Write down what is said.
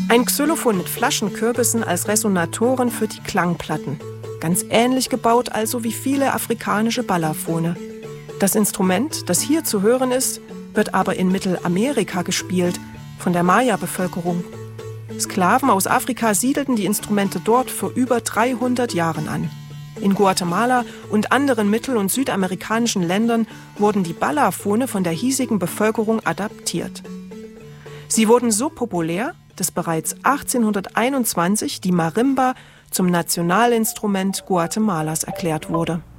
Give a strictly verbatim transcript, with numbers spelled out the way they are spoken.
Ein Xylophon mit Flaschenkürbissen als Resonatoren für die Klangplatten. Ganz ähnlich gebaut also wie viele afrikanische Balafone. Das Instrument, das hier zu hören ist, wird aber in Mittelamerika gespielt, von der Maya-Bevölkerung. Sklaven aus Afrika siedelten die Instrumente dort vor über dreihundert Jahren an. In Guatemala und anderen mittel- und südamerikanischen Ländern wurden die Balafone von der hiesigen Bevölkerung adaptiert. Sie wurden so populär, dass bereits achtzehnhunderteinundzwanzig die Marimba zum Nationalinstrument Guatemalas erklärt wurde.